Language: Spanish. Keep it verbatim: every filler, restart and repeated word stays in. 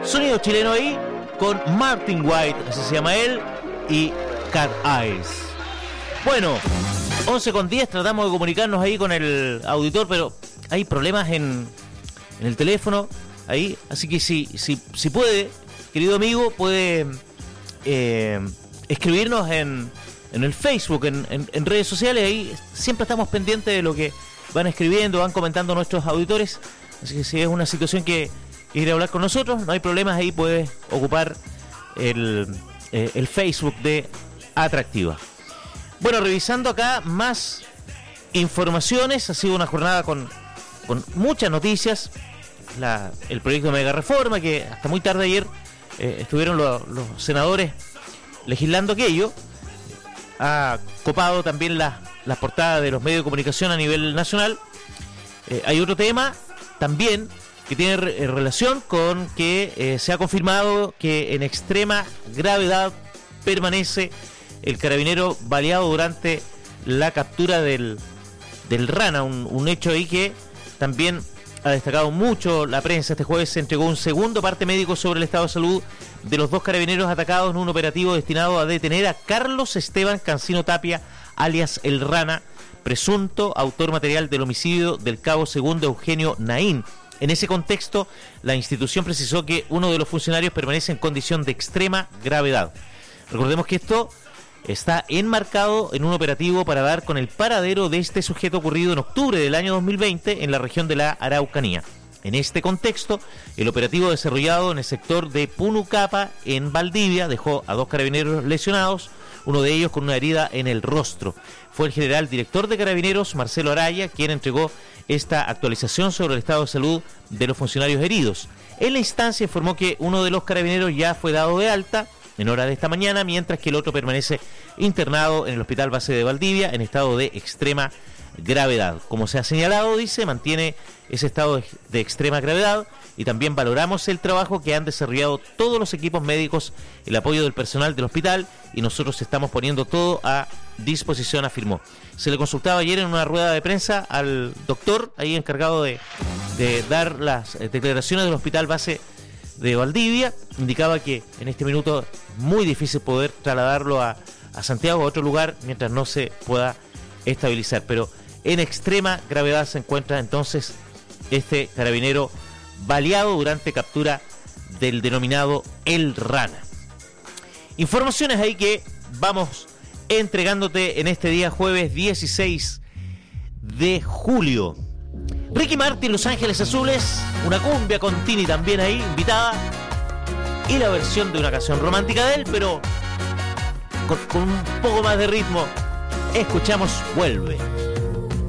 Sonido chileno ahí con Martin White, así se llama él, y Cat Eyes. Bueno, once con diez, tratamos de comunicarnos ahí con el auditor, pero hay problemas en, en el teléfono ahí, así que si, si, si puede, querido amigo, puede eh, escribirnos en, en el Facebook, en, en, en redes sociales, ahí siempre estamos pendientes de lo que van escribiendo, van comentando nuestros auditores, así que si es una situación que quiere hablar con nosotros, no hay problemas, ahí puede ocupar el, eh, el Facebook de Atractiva. Bueno, revisando acá más informaciones, ha sido una jornada con, con muchas noticias. La, el proyecto de Mega Reforma, que hasta muy tarde ayer eh, estuvieron lo, los senadores legislando aquello, ha copado también las la portadas de los medios de comunicación a nivel nacional. Eh, hay otro tema también que tiene re, relación con que eh, se ha confirmado que en extrema gravedad permanece el carabinero baleado durante la captura del, del Rana, un, un hecho ahí que también ha destacado mucho la prensa. Este jueves se entregó un segundo parte médico sobre el estado de salud de los dos carabineros atacados en un operativo destinado a detener a Carlos Esteban Cancino Tapia, alias El Rana, presunto autor material del homicidio del cabo segundo Eugenio Naín. En ese contexto, la institución precisó que uno de los funcionarios permanece en condición de extrema gravedad. Recordemos que esto está enmarcado en un operativo para dar con el paradero de este sujeto ocurrido en octubre del año dos mil veinte en la región de la Araucanía. En este contexto, el operativo desarrollado en el sector de Punucapa, en Valdivia, dejó a dos carabineros lesionados, uno de ellos con una herida en el rostro. Fue el general director de Carabineros, Marcelo Araya, quien entregó esta actualización sobre el estado de salud de los funcionarios heridos. En la instancia informó que uno de los carabineros ya fue dado de alta en hora de esta mañana, mientras que el otro permanece internado en el Hospital Base de Valdivia en estado de extrema gravedad. Como se ha señalado, dice, mantiene ese estado de, de extrema gravedad y también valoramos el trabajo que han desarrollado todos los equipos médicos, el apoyo del personal del hospital y nosotros estamos poniendo todo a disposición, afirmó. Se le consultaba ayer en una rueda de prensa al doctor ahí encargado de, de dar las declaraciones del Hospital Base de Valdivia. Indicaba que en este minuto es muy difícil poder trasladarlo a, a Santiago, a otro lugar, mientras no se pueda estabilizar, pero en extrema gravedad se encuentra entonces este carabinero baleado durante captura del denominado El Rana. Informaciones ahí que vamos entregándote en este día jueves dieciséis de julio. Ricky Martin, Los Ángeles Azules, una cumbia con Tini también ahí invitada y la versión de una canción romántica de él, pero con, con un poco más de ritmo. Escuchamos Vuelve.